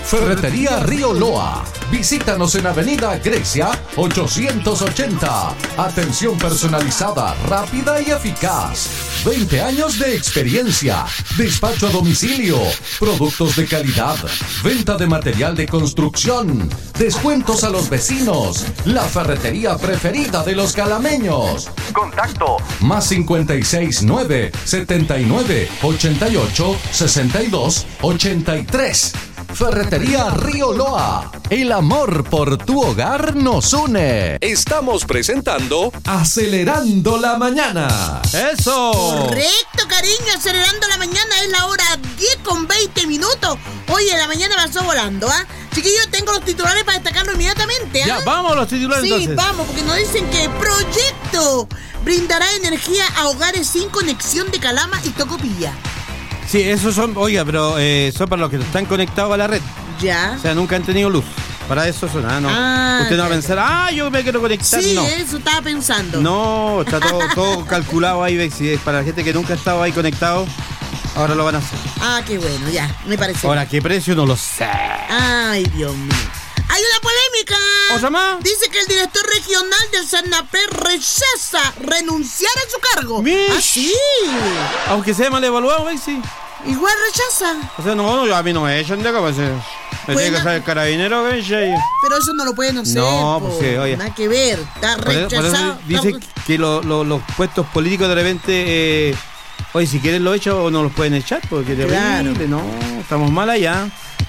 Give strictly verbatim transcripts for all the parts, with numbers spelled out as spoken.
Ferretería Río Loa. Visítanos en Avenida Grecia ochocientos ochenta. Atención personalizada, rápida y eficaz. veinte años de experiencia. Despacho a domicilio. Productos de calidad. Venta de material de construcción. Descuentos a los vecinos. La ferretería preferida de los calameños. Contacto más cincuenta y seis nueve setenta y nueve ochenta y ocho sesenta y dos ochenta y tres. Ferretería Río Loa. El amor por tu hogar nos une. Estamos presentando Acelerando la Mañana. ¡Eso! Correcto, cariño. Acelerando la Mañana. Es la hora diez con veinte minutos. Oye, la mañana pasó volando, ¿ah? ¿eh? Chiquillos, tengo los titulares para destacarlo inmediatamente, ¿ah? ¿eh? Ya, vamos a los titulares Sí, entonces. vamos, porque nos dicen que Proyecto brindará energía a hogares sin conexión de Calama y Tocopilla. Sí, esos son, oiga, pero eh, son para los que están conectados a la red. Ya. O sea, nunca han tenido luz. Para eso son, ah, no. Ah, Usted no va a ya, pensar, ah, yo me quiero conectar. Sí, no. eso estaba pensando. No, está todo, todo calculado ahí, Bexi. Para la gente que nunca ha estado ahí conectado, ahora lo van a hacer. Ah, qué bueno, ya, me parece. Ahora, ¿qué precio? No lo sé. Ay, Dios mío. Hay una polémica. ¿Otra más? Dice que el director regional del Sarnapé rechaza renunciar a su cargo. Mish. ¿Ah, sí? Aunque sea mal evaluado, Bexi. Igual rechaza. O sea, no, no, a mí no me echan de acá, pues. eh, Me tiene que saber carabinero, Bexi. Pero eso no lo pueden hacer. No, po. pues sí, oye. Nada que ver. Está Por eso, por eso rechazado. dice que lo, lo, los puestos políticos de repente, eh, oye, si quieren lo echan o no los pueden echar, porque de Claro. repente, no, estamos mal allá.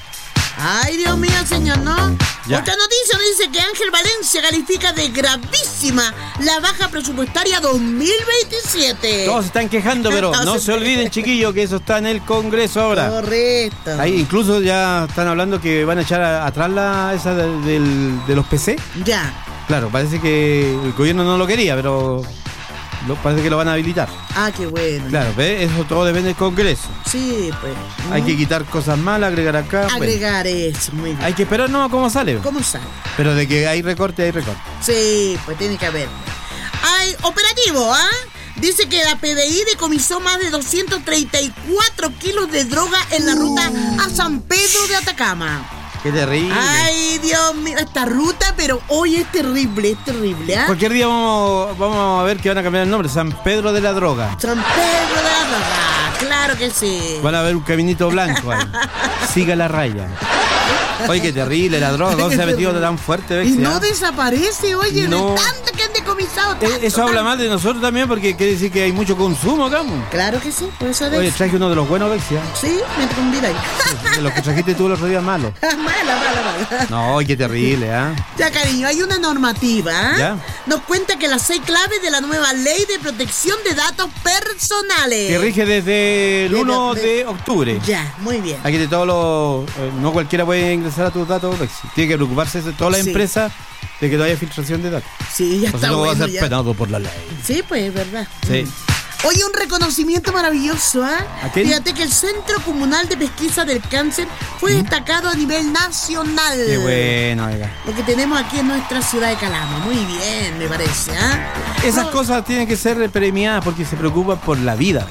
Ay, Dios mío, señor, ¿no? Ya. Otra noticia nos dice que Ángel Valencia califica de gravísima la baja presupuestaria dos mil veintisiete. Todos se están quejando, pero Todos no se- se olviden, chiquillos, que eso está en el Congreso ahora. Correcto. Ahí incluso ya están hablando que van a echar a- atrás la esa de, del- de los P C. Ya. Claro, parece que el gobierno no lo quería, pero lo, parece que lo van a habilitar. Ah, qué bueno. Claro, ¿ves? Eso todo depende del Congreso. Sí, pues. Hay que quitar cosas malas, agregar acá. bueno. Agregar eso, muy bien. Hay que esperar, no, cómo sale. ¿Cómo sale? Pero de que hay recorte, hay recorte. Sí, pues tiene que haber. Hay operativo, ¿ah? Dice que la P D I decomisó más de doscientos treinta y cuatro kilos de droga en la ruta a San Pedro de Atacama. Qué terrible. Ay, Dios mío, esta ruta, pero hoy es terrible, es terrible, ¿ah? Cualquier día vamos, vamos a ver que van a cambiar el nombre. San Pedro de la Droga. San Pedro de la droga, claro que sí. Van a ver un caminito blanco ahí. Siga la raya. Oye, qué terrible la droga. ¿Cómo se ha metido tan fuerte, Y Bexi? no ah? desaparece, oye, No. de tanto que han decomisado. Eh, tanto, Eso habla tanto. mal de nosotros también porque quiere decir que hay mucho consumo acá. mo. Claro que sí, por eso de Oye, eso. traje uno de los buenos, Bexi. ah. Sí, me convida ahí. De los que trajiste tú el otro día malos. mala, mala, mala. No, qué terrible, ¿ah? Ya, cariño, hay una normativa. ¿eh? Ya. Nos cuenta que las seis claves de la nueva ley de protección de datos personales. Que rige desde el De- uno de- de octubre. Ya, muy bien. Aquí de todos los... eh, no cualquiera puede ingresar a tus datos, Bexi. Tiene que preocuparse de todas las Sí. empresas de que no haya filtración de datos. Sí, ya O sea, está no va a bueno ser ya. penado por la ley. Sí, pues es verdad. Sí. Oye, un reconocimiento maravilloso, ¿ah? ¿A quién? Fíjate que el Centro Comunal de Pesquisa del Cáncer fue destacado a nivel nacional. Qué bueno, oiga. Lo que tenemos aquí en nuestra ciudad de Calama. Muy bien, me parece, ¿ah? Esas No, cosas tienen que ser premiadas porque se preocupan por la vida.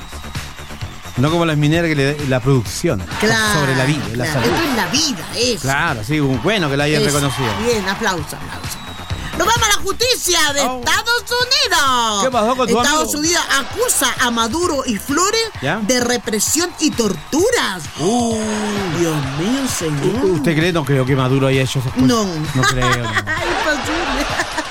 No como las mineras que le la producción. Claro, Sobre la vida, la claro. salud. Esto es la vida, eso. Claro, sí, un bueno que la hayan Eso. reconocido. Bien, aplauso, aplauso. Nos vamos a la justicia de Oh. Estados Unidos. ¿Qué pasó con tu Estados amigo? Unidos acusa a Maduro y Flores ¿Ya? de represión y torturas. Uh. Dios mío, señor. ¿Usted cree? No creo que Maduro haya hecho esas cosas. No. No creo. no. Imposible.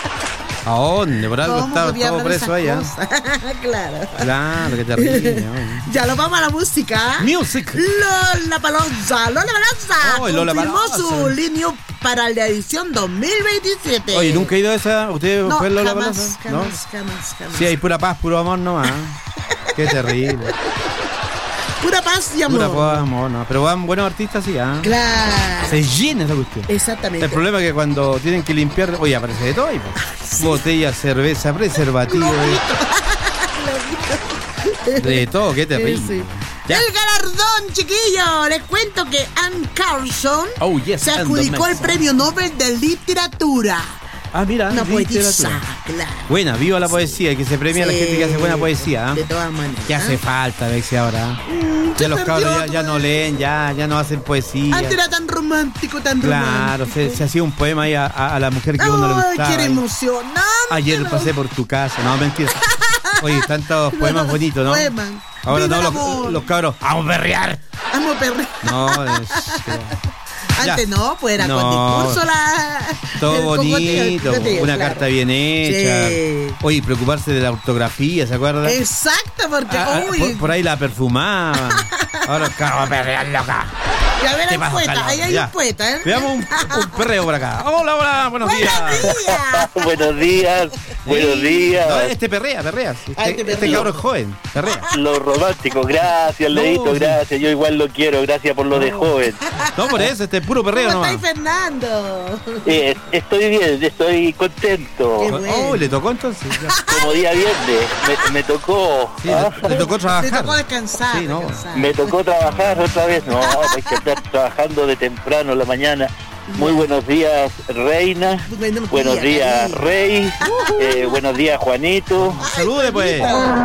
¿A dónde? Por algo ¿Cómo estaba podía todo hablar preso esas allá. cosas? Claro. Claro, qué terrible. ¿no? Ya lo vamos a la música. Music. Lola Palonza, Lola Palonza. Oh, Lola confirmó Palonza. su línea para la edición dos mil veintisiete. Oye, ¿nunca he ido a esa? ¿Usted No, fue Lola jamás, Palonza? jamás, ¿No? jamás, jamás. Sí, hay pura paz, puro amor nomás. Qué terrible. Pura paz y amor. Pura paz, amor, no. Pero van buenos artistas, sí, ¿ah? Claro. Se llena esa cuestión. Exactamente. El problema es que cuando tienen que limpiar, oye, aparece de todo ahí, pues. Botella, cerveza, preservativo, Globito. de todo, qué terrible. Sí. Ya. El galardón, chiquillo. Les cuento que Anne Carlson Oh, yes, se and the adjudicó el Mexican. premio Nobel de Literatura. Ah, mira, Una poetisa, literatura. claro. Buena, viva la poesía, que se premia a la Sí, gente que hace buena poesía. de ¿eh? todas maneras. Que hace falta, Alexi, ahora. Mm, Ya se los cabros perdió, ya, ya no pues. leen, ya, ya no hacen poesía. Antes era tan romántico, tan Claro, romántico. se, se hacía un poema ahí a, a- a la mujer que a uno le Ay, gustaba. qué era y- emocionante. Ayer ¿no? pasé por tu casa, no, mentira. Oye, tantos poemas bonitos, ¿no? Poemas. Ahora Viva no, el los, amor. los cabros, ¡vamos a perrear! Amo perre. No, es, Antes ya. no, pues era No. con discurso la. todo el bonito, cogoteo, el cogoteo, una claro. carta bien hecha. Sí. Oye, preocuparse de la ortografía, ¿se acuerdan? Exacto, porque Ah, ah, uy. por, por ahí la perfumaban. Ahora los cabros, a perrear, loca. Y a ver, ¿Qué hay pasa, poeta, Carlos? ahí hay Ya. un poeta, ¿eh? Veamos un, un perreo por acá. Hola, hola, buenos días. ¡Buenos días! Buenos días, buenos Sí. días. No, este perrea, perrea. Este, Ah, este este perrea. cabro es joven, perrea. Lo romántico, gracias, No, Leito, sí. gracias. Yo igual lo quiero, gracias por lo de joven. No, por eso, este es puro perreo ¿Cómo nomás. estáis, Fernando? Eh, estoy bien, estoy contento. Qué bueno. Oh, le tocó entonces. Ya. Como día viernes, me, me tocó. Sí, ¿ah? le, le tocó trabajar. Le tocó descansar. Sí, no. descansar. Me tocó trabajar otra vez. No, hay que estar trabajando de temprano en la mañana. Muy buenos días, Reina. Buenos Buenos días, días, Rey. Eh, buenos días, Juanito. Salude, pues.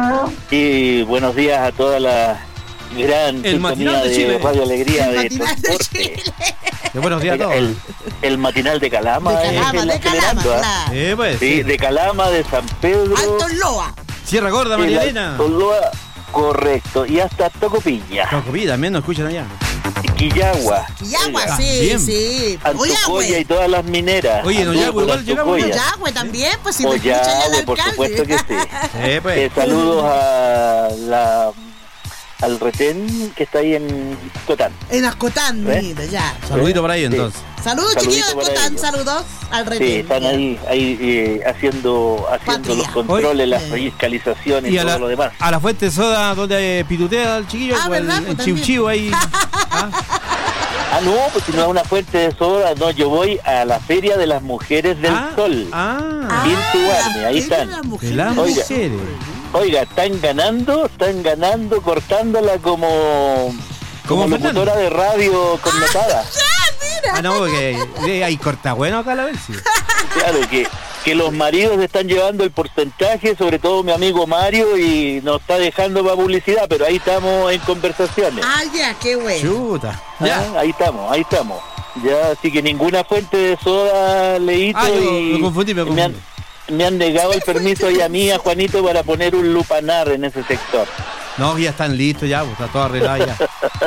Y buenos días a toda la gran El sintonía matinal de de Chile. Radio Alegría El de matinal de Transporte. Chile. Eh, buenos días a todos. El, el matinal de Calama. De es Calama, el de Calama, acelerando, ¿ah? claro. Eh, pues. Sí, de Calama, de San Pedro. Alto Loa. Sierra Gorda, de María la Elena. Toloa, correcto. Y hasta Tocopilla, Tocopilla, también nos escuchan allá. Quillagua, Quillagua, Ah, sí, bien. sí. Antocoya y Oyagüe. todas las mineras. Oye, en Anduve Oyagüe por igual llegamos, ¿no? Antocoya. Oyagüe también, pues si me escucha ya el Oyagüe, por alcalde. supuesto que sí. Eh, pues. Eh, saludos a la al retén que está ahí en Cotán. En Ascotán, ¿Eh? mira, ya. Saludito por ahí Sí. entonces. Saludos, Saludito chiquillos de para Ascotán, ellos. saludos al Sí, retén. están ahí, ahí eh, haciendo, haciendo Patria. los controles, las Oye. fiscalizaciones y, Y a todo la, lo demás. a la fuente soda donde eh, pitutea al chiquillo, Ah, pues, ¿verdad? en Pues Chiu también. Chiu ahí. ¿Ah? Ah, no, pues si no es una fuente de soda, no, yo voy a la Feria de las Mujeres del Ah, Sol. Ah, Bien, Tuarne, la ahí feria están. de las de mujeres. las Oiga. mujeres. Oiga, están ganando, están ganando, cortándola como, como Como Fernando. locutora de radio connotada. Ah, no, porque eh, hay corta bueno acá a la vez. Sí. Claro, que, que los maridos están llevando el porcentaje, sobre todo mi amigo Mario, y nos está dejando para publicidad, pero ahí estamos en conversaciones. Ah, ya, qué bueno. Chuta. Ya. Ah, ahí estamos, ahí estamos. Ya, así que ninguna fuente de soda, Leito, Ah, yo y me confundí, me me han, me han negado el permiso y a mí, a Juanito, para poner un lupanar en ese sector. No, ya están listos ya, pues, está todo arreglado ya.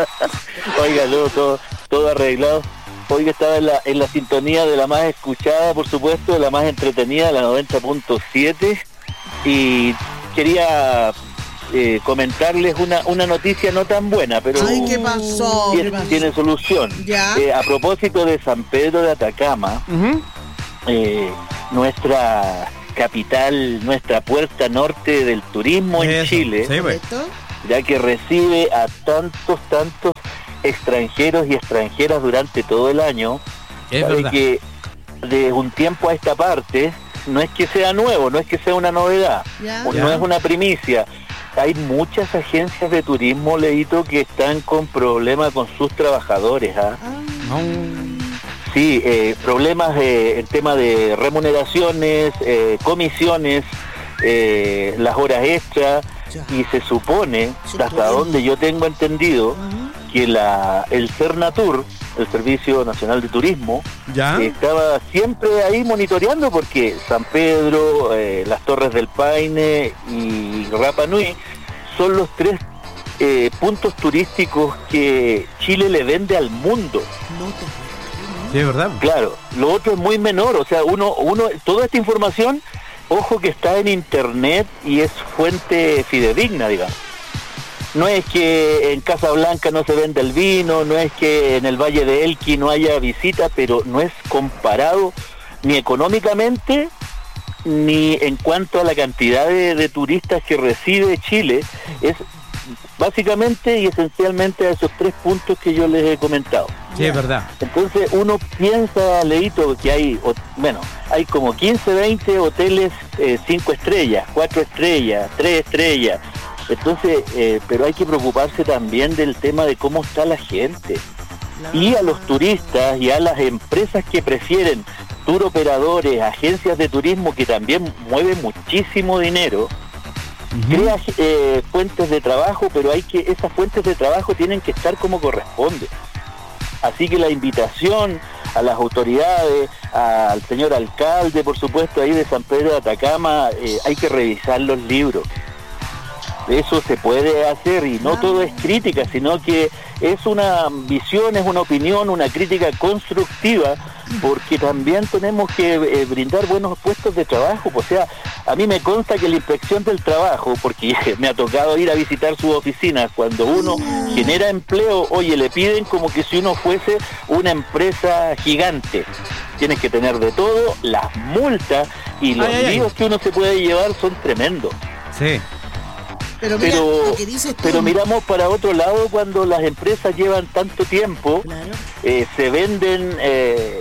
Oiga, luego todo, todo arreglado. Oiga, estaba en la, en la sintonía de la más escuchada, por supuesto, de la más entretenida, la noventa punto siete, y quería eh, comentarles una, una noticia no tan buena, pero Ay, ¿qué pasó? ¿Qué tiene, pasó? tiene solución. Ya. Eh, a propósito de San Pedro de Atacama, Ujú. eh, nuestra capital, nuestra puerta norte del turismo en Eso, Chile, sí, pues. ¿Correcto? ya que recibe a tantos, tantos extranjeros y extranjeras durante todo el año, Es sabe verdad. que de un tiempo a esta parte, no es que sea nuevo, no es que sea una novedad, Ya. o Ya. no es una primicia. Hay muchas agencias de turismo, Leito, que están con problemas con sus trabajadores, ¿ah? Ah, No. Sí, eh, problemas eh, en tema de remuneraciones, eh, comisiones, eh, las horas extras, ya. y se supone, Supone. hasta donde yo tengo entendido, Ujú. que la el Cernatur, el Servicio Nacional de Turismo, ¿Ya? eh, estaba siempre ahí monitoreando, porque San Pedro, eh, las Torres del Paine y Rapa Nui son los tres eh, puntos turísticos que Chile le vende al mundo. No te puedo creer, Sí, es verdad. Claro, lo otro es muy menor, o sea, uno, uno, toda esta información, ojo que está en internet y es fuente fidedigna, digamos. No es que en Casablanca no se venda el vino, no es que en el Valle de Elqui no haya visita, pero no es comparado ni económicamente ni en cuanto a la cantidad de, de turistas que recibe Chile. Es básicamente y esencialmente a esos tres puntos que yo les he comentado. Sí, es verdad. Entonces uno piensa, Leito, que hay, o- bueno, hay como quince, veinte hoteles eh, cinco estrellas, cuatro estrellas, tres estrellas. Entonces, eh, pero hay que preocuparse también del tema de cómo está la gente. Claro. Y a los turistas y a las empresas que prefieren tour operadores, agencias de turismo que también mueven muchísimo dinero, uh-huh. crea eh, fuentes de trabajo, pero hay que esas fuentes de trabajo tienen que estar como corresponde. Así que la invitación a las autoridades, al señor alcalde, por supuesto, ahí de San Pedro de Atacama, eh, hay que revisar los libros. Eso se puede hacer y no todo es crítica, sino que es una visión, es una opinión, una crítica constructiva, porque también tenemos que eh, brindar buenos puestos de trabajo. O sea, a mí me consta que la inspección del trabajo, porque me ha tocado ir a visitar sus oficinas, cuando uno genera empleo, oye, le piden como que si uno fuese una empresa gigante. Tienes que tener de todo, las multas y los ay, líos ay. que uno se puede llevar son tremendos. Sí. Pero, mira, pero, lo que dices tú, pero miramos para otro lado cuando las empresas llevan tanto tiempo, claro. eh, se venden eh,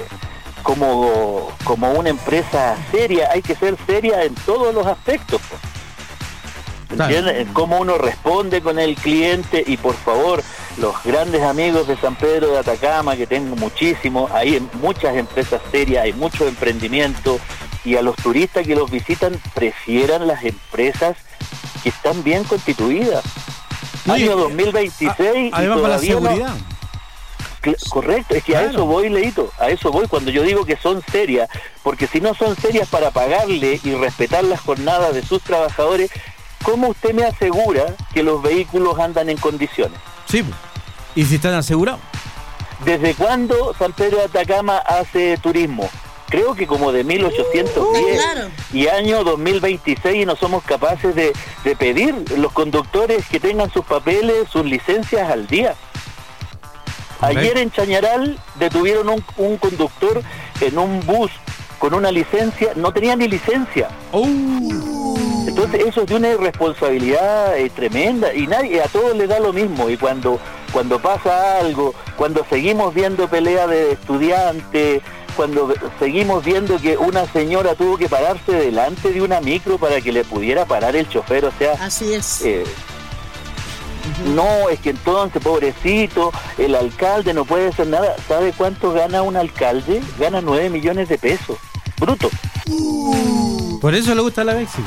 como, como una empresa seria. Hay que ser seria en todos los aspectos, ¿entiendes? Claro. En cómo uno responde con el cliente. Y por favor, los grandes amigos de San Pedro de Atacama, que tengo muchísimos, hay muchas empresas serias, hay mucho emprendimiento, y a los turistas que los visitan prefieran las empresas que están bien constituidas. No, Año dos mil veintiséis a, además, y para la seguridad. No... Correcto, es que claro. a eso voy, Leito, a eso voy cuando yo digo que son serias, porque si no son serias para pagarle y respetar las jornadas de sus trabajadores, ¿cómo usted me asegura que los vehículos andan en condiciones? Sí, y si están asegurados. ¿Desde cuándo San Pedro de Atacama hace turismo? Creo que como de mil ochocientos diez, uh, claro. y año dos mil veintiséis, y no somos capaces de, de pedir los conductores que tengan sus papeles, sus licencias al día. Okay. Ayer en Chañaral detuvieron un, un conductor en un bus con una licencia, no tenía ni licencia. Uh. Entonces eso es de una irresponsabilidad eh, tremenda, y nadie, a todos les da lo mismo. Y cuando, cuando pasa algo, cuando seguimos viendo pelea de estudiantes, cuando seguimos viendo que una señora tuvo que pararse delante de una micro para que le pudiera parar el chofer, o sea... Así es. Eh, uh-huh. No, es que entonces, pobrecito, el alcalde no puede hacer nada. ¿Sabe cuánto gana un alcalde? Gana nueve millones de pesos, bruto. Uh. Por eso le gusta la Bexi.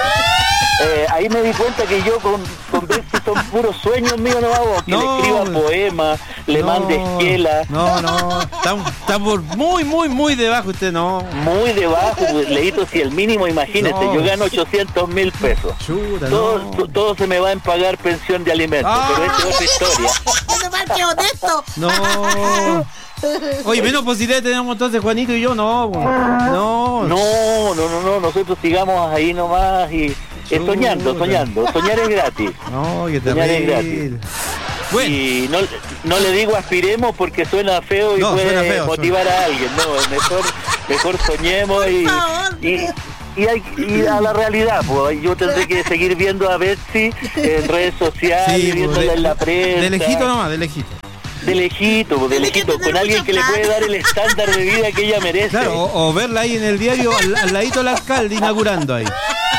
Eh, ahí me di cuenta que yo con, con Bexi son puros sueños míos, no hago que no, le escriba poemas, le no, mande esquela. No, no, está, está por muy, muy, muy debajo usted, no. Muy debajo, Leito, si el mínimo, imagínese, no. yo gano ochocientos mil pesos. Chuta, todo, no. to, todo se me va en pagar pensión de alimentos, ah. pero esa es otra historia. ¡Qué honesto! No. Oye, menos posibilidades tenemos entonces Juanito y yo, no. No, no, no, no, no, nosotros sigamos ahí nomás y... Eh, soñando, soñando, soñar es gratis. No, que te soñar es gratis. Bueno. Y no, no le digo aspiremos porque suena feo y no, puede feo, motivar suena. a alguien. No, mejor, mejor soñemos y, y, y, hay, y a la realidad. Pues yo tendré que seguir viendo a Betsy en redes sociales, sí, viéndola de, en la prensa. De lejito nomás, de lejito. De lejito, de lejito, con alguien que le puede dar el estándar de vida que ella merece. Claro, o, o verla ahí en el diario al, al ladito del alcalde inaugurando ahí.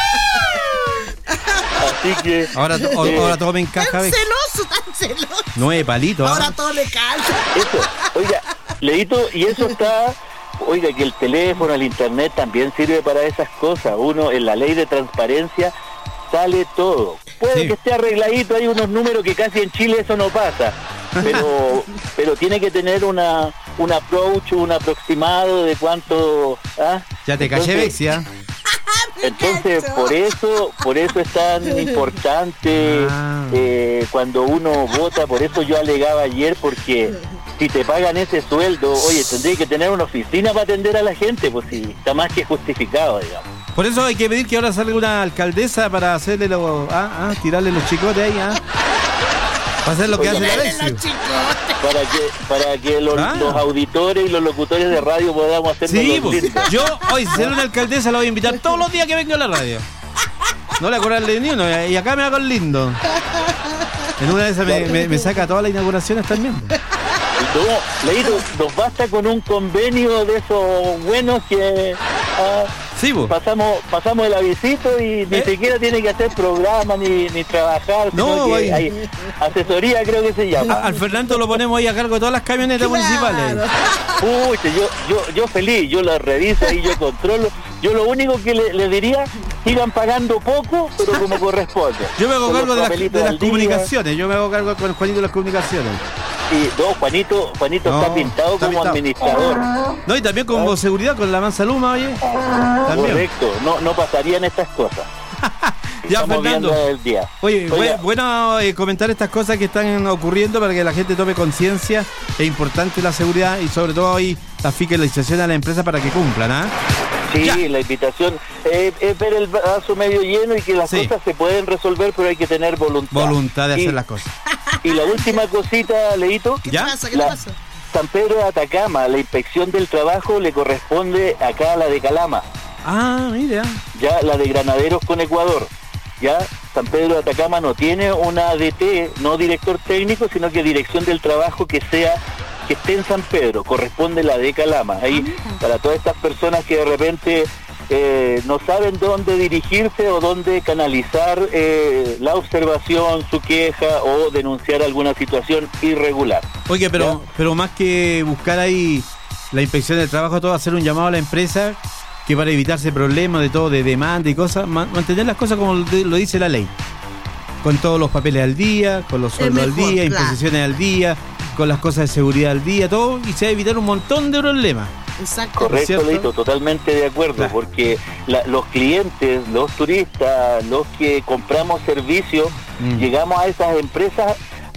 Así que ahora, to, eh, ahora todo me encaja. Tan celoso, tan celoso. Nueve palitos. Ahora ¿eh? todo le calza. Eso, oiga, Leito, y eso está, oiga, que el teléfono, el internet también sirve para esas cosas. Uno, en la ley de transparencia, sale todo. Puede sí. que esté arregladito, hay unos números que casi en Chile eso no pasa. Pero pero tiene que tener una un approach, un aproximado de cuánto. ¿ah? Ya te caché, Bexia. Entonces, por eso, por eso es tan importante ah. eh, cuando uno vota. Por eso yo alegaba ayer, porque si te pagan ese sueldo, oye, tendría que tener una oficina para atender a la gente, pues sí, está más que justificado, digamos. Por eso hay que pedir que ahora salga una alcaldesa para hacerle los, ah, ah, tirarle los chicotes ahí, ah. Para hacer lo que oye, hace la Bexi. Para que, para que los, ah. los auditores y los locutores de radio podamos hacer sí, pues, yo, hoy si sale una alcaldesa la voy a invitar todos los días que venga a la radio. No le acordarle ni uno, y acá me hago el lindo. En una de esas me, me, me saca todas las inauguraciones también. No, Leito, nos basta con un convenio de esos buenos que... Ah, Sí, vos. Pasamos pasamos el avisito y ni ¿Eh? siquiera tiene que hacer programa ni, ni trabajar, No, sino que vaya. hay asesoría, creo que se llama. A- Al Fernando lo ponemos ahí a cargo de todas las camionetas Claro. municipales. Pucha, yo, yo, yo feliz, yo las reviso y yo controlo. Yo lo único que le, le diría, sigan pagando poco, pero como corresponde. Yo me hago Con cargo los de, las- papelitos de las al día. comunicaciones. Yo me hago cargo con Juanito de las comunicaciones. Y no, Juanito, Juanito No, está pintado está como pintado. administrador. No, y también como seguridad con la mansa Luma, oye. También. Correcto, no, no pasarían estas cosas. Ya, Estamos Fernando. viendo el día. Oye, Oiga, bu- bueno eh, comentar estas cosas que están ocurriendo para que la gente tome conciencia. Es importante la seguridad y sobre todo hoy la fiscalización a la empresa para que cumplan, ¿ah? Sí, Ya. la invitación eh, es ver el vaso medio lleno y que las Sí. cosas se pueden resolver, pero hay que tener voluntad. Voluntad de Y- hacer las cosas. Y la última cosita, Leito, ¿Qué ¿Ya? te pasa? ¿Qué la- te pasa? San Pedro de Atacama, la inspección del trabajo le corresponde acá a la de Calama, Ah, mira. ya la de Granaderos con Ecuador. Ya San Pedro de Atacama no tiene una D T, no director técnico, sino que dirección del trabajo que sea que esté en San Pedro, corresponde la de Calama. Ahí para todas estas personas que de repente eh, no saben dónde dirigirse o dónde canalizar eh, la observación, su queja o denunciar alguna situación irregular. Oye, pero, ¿Ya? pero más que buscar ahí la inspección del trabajo, todo hacer un llamado a la empresa que para evitarse problemas de todo, de demanda y cosas, ma- mantener las cosas como de- lo dice la ley. Con todos los papeles al día, con los sueldos al mejor, día, claro. imposiciones al día, con las cosas de seguridad al día, todo, y se va a evitar un montón de problemas. Exacto. Correcto, ¿Cierto? Leito, totalmente de acuerdo, Claro. porque la- los clientes, los turistas, los que compramos servicios, Mm. llegamos a esas empresas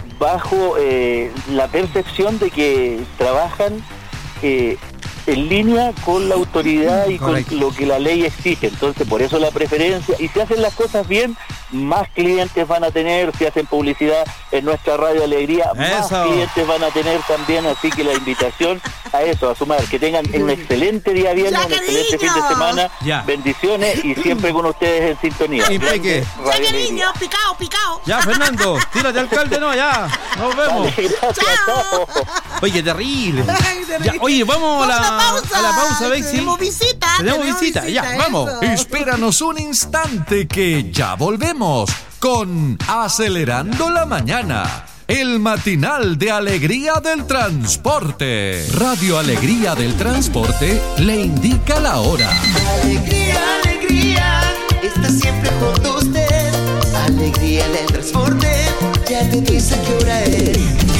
bajo eh, la percepción de que trabajan eh, en línea con la autoridad y Correcto. con lo que la ley exige. Entonces, por eso la preferencia. Y si hacen las cosas bien, más clientes van a tener. Si hacen publicidad en nuestra Radio Alegría, más Eso. clientes van a tener también. Así que la invitación a eso, a sumar. Que tengan un excelente día viernes, Ya, un excelente fin cariño. de semana. Ya. Bendiciones y siempre con ustedes en sintonía. Impeque. Grande Ya, Radio que Alegría. niño, picao, picao. Ya, Fernando, tírate alcalde, no, ya. Nos vemos. Vale, gracias, Chao. chao. Oye, qué terrible. Ay, terrible. Ya, oye, vamos a la, pausa. a la pausa, Bexi. Tenemos visita. Tenemos visita, ya, vamos. eso. Espéranos un instante que ya volvemos con Acelerando la Mañana. El matinal de Alegría del Transporte. Radio Alegría del Transporte le indica la hora. Alegría, alegría, está siempre junto a usted. Alegría en el transporte, ya te dice qué hora es.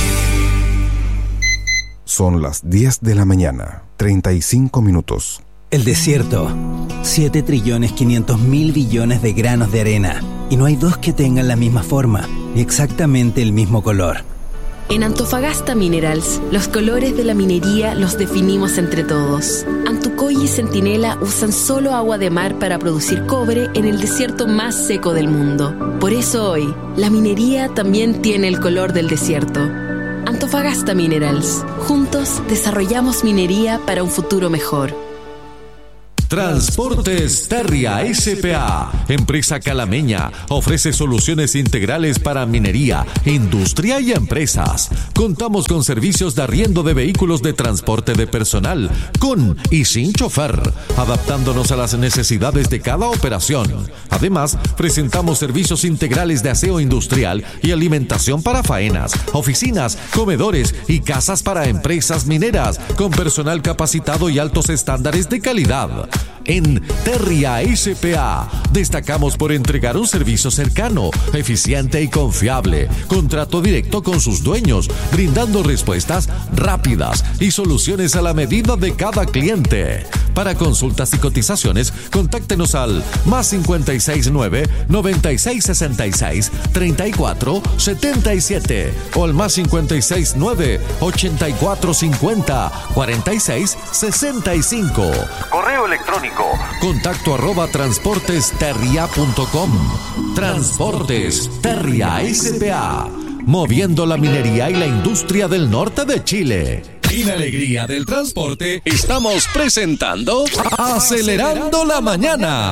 Son las diez de la mañana, treinta y cinco minutos. El desierto, siete trillones quinientos mil billones de granos de arena, y no hay dos que tengan la misma forma, ni exactamente el mismo color. En Antofagasta Minerals, los colores de la minería los definimos entre todos. Antucoy y Centinela usan solo agua de mar para producir cobre en el desierto más seco del mundo. Por eso hoy, la minería también tiene el color del desierto. Antofagasta Minerals. Juntos desarrollamos minería para un futuro mejor. Transportes Terria S P A, empresa calameña, ofrece soluciones integrales para minería, industria y empresas. Contamos con servicios de arriendo de vehículos de transporte de personal, con y sin chofer, adaptándonos a las necesidades de cada operación. Además, presentamos servicios integrales de aseo industrial y alimentación para faenas, oficinas, comedores y casas para empresas mineras, con personal capacitado y altos estándares de calidad. En Terria S P A destacamos por entregar un servicio cercano, eficiente y confiable, contrato directo con sus dueños, brindando respuestas rápidas y soluciones a la medida de cada cliente. Para consultas y cotizaciones, contáctenos al más cincuenta y seis nueve, noventa y seis sesenta y seis, treinta y cuatro setenta y siete o al más cincuenta y seis nueve, ochenta y cuatro cincuenta, cuarenta y seis sesenta y cinco. Correo electrónico contacto arroba transportesterria punto com. Transportes Terria S P A, moviendo la minería y la industria del norte de Chile. En Alegría del Transporte estamos presentando Acelerando la Mañana.